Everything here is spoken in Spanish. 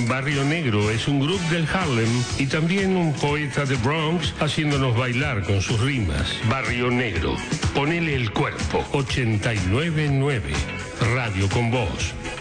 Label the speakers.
Speaker 1: Barrio Negro es un grupo del Harlem y también un poeta de Bronx haciéndonos bailar con sus rimas. Barrio Negro, ponele el cuerpo. 89.9, Radio con Vos.